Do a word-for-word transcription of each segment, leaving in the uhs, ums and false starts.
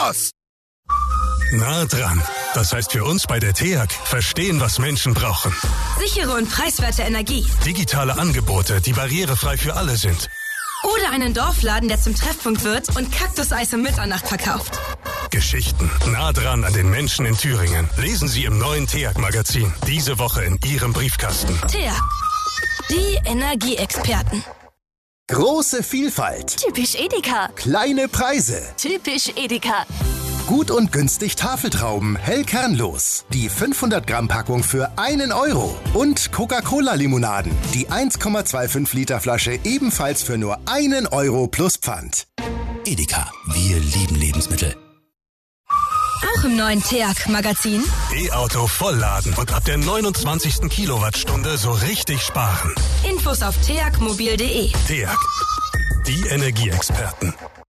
los! Nah dran. Das heißt für uns bei der T E A G, verstehen, was Menschen brauchen. Sichere und preiswerte Energie. Digitale Angebote, die barrierefrei für alle sind. Oder einen Dorfladen, der zum Treffpunkt wird und Kaktuseis um Mitternacht verkauft. Geschichten nah dran an den Menschen in Thüringen. Lesen Sie im neuen T E A G-Magazin. Diese Woche in Ihrem Briefkasten. T E A G. Die Energieexperten. Große Vielfalt. Typisch Edeka. Kleine Preise. Typisch Edeka. Gut und günstig Tafeltrauben, hell kernlos. Die fünfhundert Gramm Packung für einen Euro. Und Coca-Cola-Limonaden. Die eins Komma fünfundzwanzig Liter Flasche ebenfalls für nur einen Euro plus Pfand. Edeka, wir lieben Lebensmittel. Auch im neuen T E A G-Magazin. E-Auto vollladen und ab der neunundzwanzigsten Kilowattstunde so richtig sparen. Infos auf t e a g mobil punkt d e. T E A G, die Energieexperten.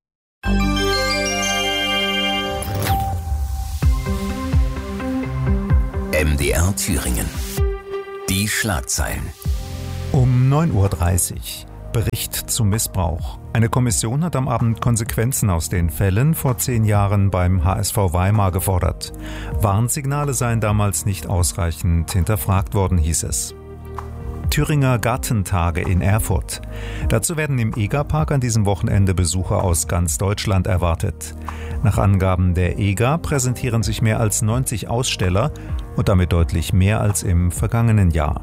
M D R Thüringen. Die Schlagzeilen. Um neun Uhr dreißig. Bericht zum Missbrauch. Eine Kommission hat am Abend Konsequenzen aus den Fällen vor zehn Jahren beim H S V Weimar gefordert. Warnsignale seien damals nicht ausreichend hinterfragt worden, hieß es. Thüringer Gartentage in Erfurt. Dazu werden im EGA-Park an diesem Wochenende Besucher aus ganz Deutschland erwartet. Nach Angaben der EGA präsentieren sich mehr als neunzig Aussteller und damit deutlich mehr als im vergangenen Jahr.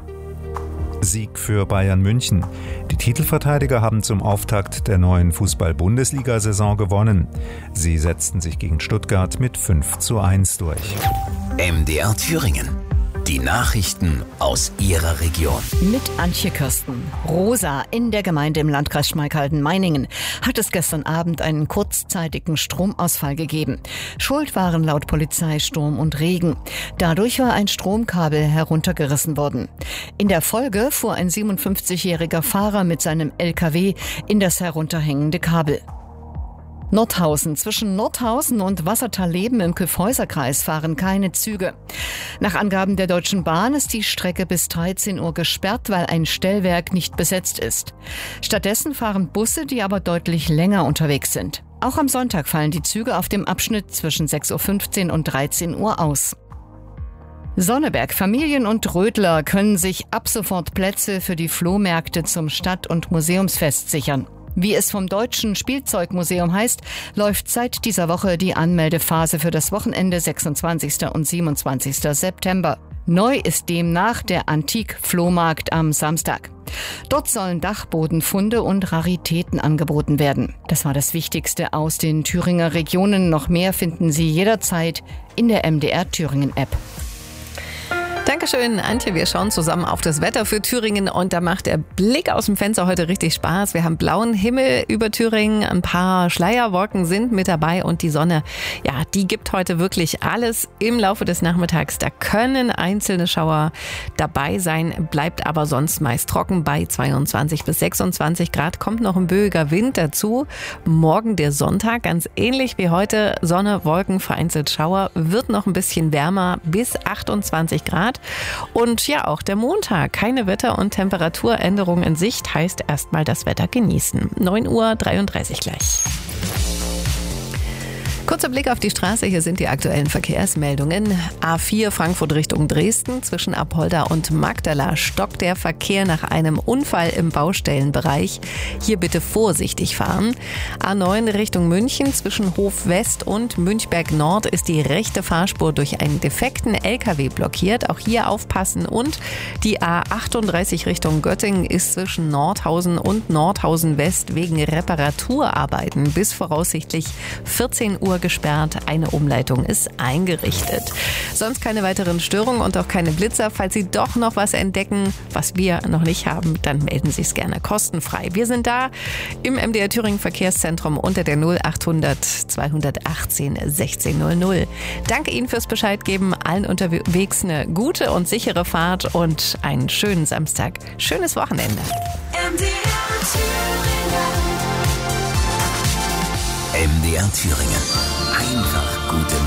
Sieg für Bayern München. Die Titelverteidiger haben zum Auftakt der neuen Fußball-Bundesliga-Saison gewonnen. Sie setzten sich gegen Stuttgart mit fünf zu eins durch. M D R Thüringen. Die Nachrichten aus Ihrer Region. Mit Antje Kirsten. Rosa in der Gemeinde im Landkreis Schmalkalden-Meiningen hat es gestern Abend einen kurzzeitigen Stromausfall gegeben. Schuld waren laut Polizei Sturm und Regen. Dadurch war ein Stromkabel heruntergerissen worden. In der Folge fuhr ein siebenundfünfzigjähriger Fahrer mit seinem L K W in das herunterhängende Kabel. Nordhausen. Zwischen Nordhausen und Wassertal-Leben im Kyffhäuserkreis fahren keine Züge. Nach Angaben der Deutschen Bahn ist die Strecke bis dreizehn Uhr gesperrt, weil ein Stellwerk nicht besetzt ist. Stattdessen fahren Busse, die aber deutlich länger unterwegs sind. Auch am Sonntag fallen die Züge auf dem Abschnitt zwischen sechs Uhr fünfzehn und dreizehn Uhr aus. Sonneberg. Familien und Rödler können sich ab sofort Plätze für die Flohmärkte zum Stadt- und Museumsfest sichern. Wie es vom Deutschen Spielzeugmuseum heißt, läuft seit dieser Woche die Anmeldephase für das Wochenende sechsundzwanzigsten und siebenundzwanzigsten September. Neu ist demnach der Antik-Flohmarkt am Samstag. Dort sollen Dachbodenfunde und Raritäten angeboten werden. Das war das Wichtigste aus den Thüringer Regionen. Noch mehr finden Sie jederzeit in der M D R Thüringen App. Dankeschön, Antje. Wir schauen zusammen auf das Wetter für Thüringen und da macht der Blick aus dem Fenster heute richtig Spaß. Wir haben blauen Himmel über Thüringen, ein paar Schleierwolken sind mit dabei und die Sonne, ja, die gibt heute wirklich alles im Laufe des Nachmittags. Da können einzelne Schauer dabei sein, bleibt aber sonst meist trocken bei zweiundzwanzig bis sechsundzwanzig Grad. Kommt noch ein böiger Wind dazu. Morgen der Sonntag, ganz ähnlich wie heute, Sonne, Wolken, vereinzelt Schauer, wird noch ein bisschen wärmer bis achtundzwanzig Grad. Und ja, auch der Montag. Keine Wetter- und Temperaturänderung in Sicht, heißt erstmal das Wetter genießen. neun Uhr dreiunddreißig gleich. Kurzer Blick auf die Straße, hier sind die aktuellen Verkehrsmeldungen. A vier Frankfurt Richtung Dresden, zwischen Apolda und Magdala stockt der Verkehr nach einem Unfall im Baustellenbereich. Hier bitte vorsichtig fahren. A neun Richtung München, zwischen Hof West und Münchberg Nord ist die rechte Fahrspur durch einen defekten L K W blockiert. Auch hier aufpassen. Und die A achtunddreißig Richtung Göttingen ist zwischen Nordhausen und Nordhausen West wegen Reparaturarbeiten bis voraussichtlich vierzehn Uhr gesperrt. Eine Umleitung ist eingerichtet. Sonst keine weiteren Störungen und auch keine Blitzer. Falls Sie doch noch was entdecken, was wir noch nicht haben, dann melden Sie es gerne kostenfrei. Wir sind da im M D R Thüringen Verkehrszentrum unter der null achthundert zweihundertachtzehn sechzehn null null. Danke Ihnen fürs Bescheid geben. Allen unterwegs eine gute und sichere Fahrt und einen schönen Samstag. Schönes Wochenende. M D R Thüringen. Einfach gute